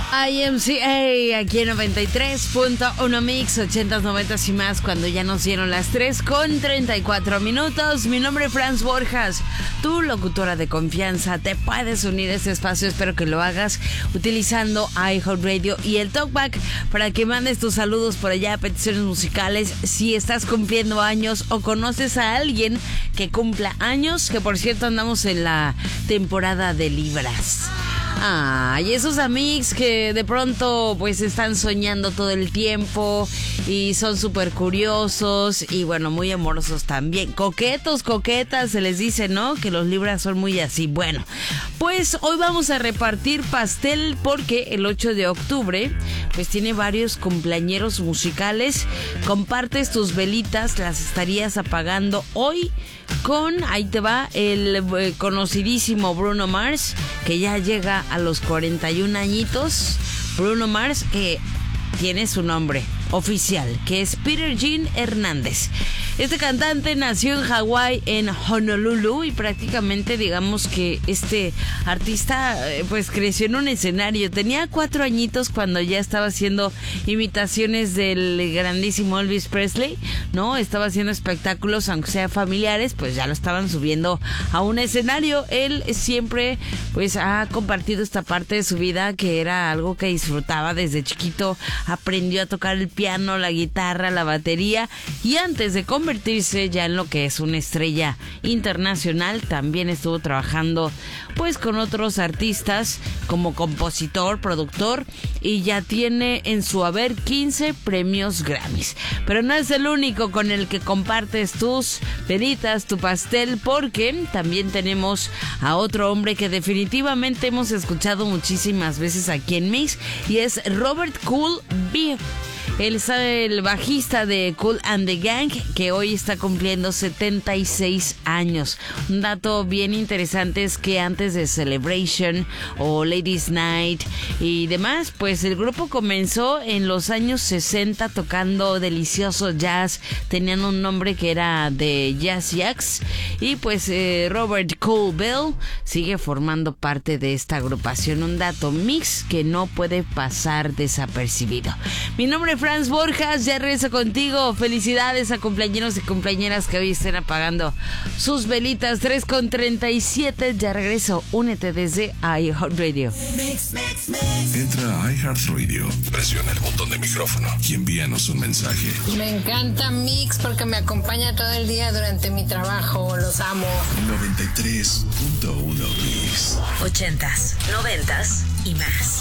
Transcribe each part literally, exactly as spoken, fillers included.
I M C A aquí en noventa y tres punto uno Mix, ochentas, noventas y más, cuando ya nos dieron las tres con treinta y cuatro minutos. Mi nombre es Franz Borjas, tu locutora de confianza. Te puedes unir a este espacio, espero que lo hagas utilizando iHeartRadio y el Talkback para que mandes tus saludos por allá, peticiones musicales. Si estás cumpliendo años o conoces a alguien que cumpla años, que por cierto andamos en la temporada de Libras. Ah, y esos amigos que de pronto pues están soñando todo el tiempo y son súper curiosos y bueno, muy amorosos también. Coquetos, coquetas, se les dice, ¿no? Que los Libras son muy así. Bueno, pues hoy vamos a repartir pastel porque el ocho de octubre pues tiene varios cumpleañeros musicales. Compartes tus velitas, las estarías apagando hoy con, ahí te va, el eh, conocidísimo Bruno Mars, que ya llega a los cuarenta y un añitos. Bruno Mars, que tiene su nombre oficial, que es Peter Jean Hernández. Este cantante nació en Hawái, en Honolulu, y prácticamente digamos que este artista pues creció en un escenario. Tenía cuatro añitos cuando ya estaba haciendo imitaciones del grandísimo Elvis Presley, ¿no? Estaba haciendo espectáculos, aunque sea familiares, pues ya lo estaban subiendo a un escenario. Él siempre pues ha compartido esta parte de su vida, que era algo que disfrutaba desde chiquito. Aprendió a tocar el piano, la guitarra, la batería, y antes de convertirse ya en lo que es una estrella internacional, también estuvo trabajando pues con otros artistas como compositor, productor, y ya tiene en su haber quince premios Grammys. Pero no es el único con el que compartes tus velitas, tu pastel, porque también tenemos a otro hombre que definitivamente hemos escuchado muchísimas veces aquí en Mix, y es Robert Kool B. Él es el bajista de Kool and the Gang, que hoy está cumpliendo setenta y seis años. Un dato bien interesante es que antes de Celebration o Ladies Night y demás, pues el grupo comenzó en los años sesenta tocando delicioso jazz. Tenían un nombre que era The Jazz Jacks, y pues eh, Robert Kool Bell sigue formando parte de esta agrupación. Un dato Mix que no puede pasar desapercibido. Mi nombre es Franz Borjas, ya regreso contigo. Felicidades a cumpleañeros y cumpleañeras que hoy estén apagando sus velitas. Tres con treinta y siete, ya regreso. Únete desde iHeartRadio. Entra a iHeartRadio, presiona el botón de micrófono y envíanos un mensaje. Me encanta Mix porque me acompaña todo el día durante mi trabajo. Los amo. noventa y tres punto uno Mix. Ochentas, noventas y más.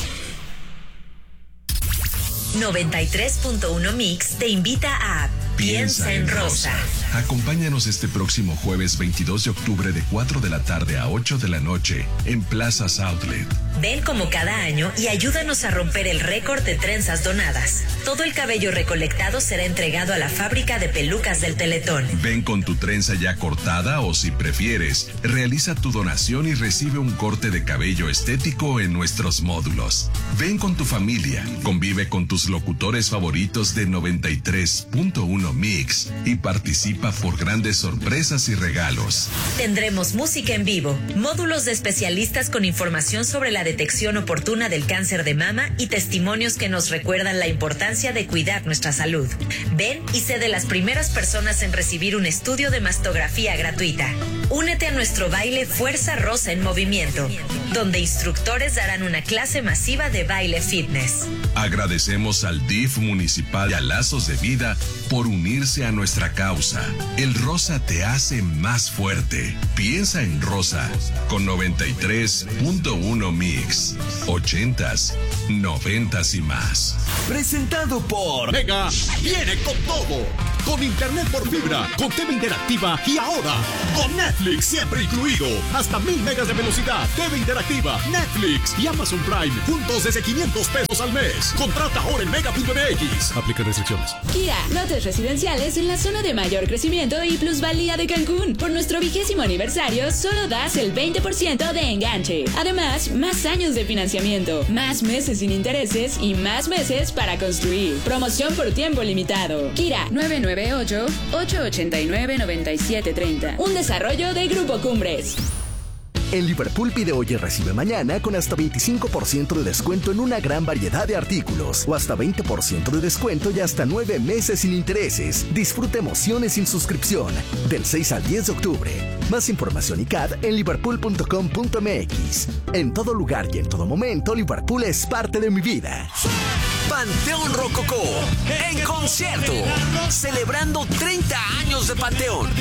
noventa y tres punto uno Mix te invita a Piensa en Rosa. Acompáñanos este próximo jueves veintidós de octubre de cuatro de la tarde a ocho de la noche en Plazas Outlet. Ven como cada año y ayúdanos a romper el récord de trenzas donadas. Todo el cabello recolectado será entregado a la fábrica de pelucas del Teletón. Ven con tu trenza ya cortada, o si prefieres, realiza tu donación y recibe un corte de cabello estético en nuestros módulos. Ven con tu familia, convive con tus locutores favoritos de noventa y tres punto uno Mix y participa por grandes sorpresas y regalos. Tendremos música en vivo, módulos de especialistas con información sobre la detección oportuna del cáncer de mama y testimonios que nos recuerdan la importancia de cuidar nuestra salud. Ven y sé de las primeras personas en recibir un estudio de mastografía gratuita. Únete a nuestro baile Fuerza Rosa en Movimiento, donde instructores darán una clase masiva de baile fitness. Agradecemos al D I F municipal y a Lazos de Vida por unirse a nuestra causa. El rosa te hace más fuerte. Piensa en Rosa con noventa y tres punto uno Mix. Ochentas, noventas y más. Presentado por Mega. Viene con todo. Con internet por fibra, con T V interactiva y ahora con Netflix siempre incluido. Hasta mil megas de velocidad. T V interactiva, Netflix y Amazon Prime juntos desde quinientos pesos al mes. Contrata ahora en mega punto m x. Aplica restricciones. Kia, lotes residenciales en la zona de mayor crecimiento y plusvalía de Cancún. Por nuestro vigésimo aniversario, solo das el veinte por ciento de enganche. Además, más años de financiamiento, más meses sin intereses y más meses para construir. Promoción por tiempo limitado. Kira, nueve nueve ocho, ocho ocho nueve, nueve siete tres cero. Un desarrollo de Grupo Cumbres. En Liverpool pide hoy y recibe mañana con hasta veinticinco por ciento de descuento en una gran variedad de artículos o hasta veinte por ciento de descuento y hasta nueve meses sin intereses. Disfruta emociones sin suscripción del seis al diez de octubre. Más información y C A D en liverpool punto com punto m x. En todo lugar y en todo momento, Liverpool es parte de mi vida. Panteón Rococó en concierto, celebrando treinta años de Panteón.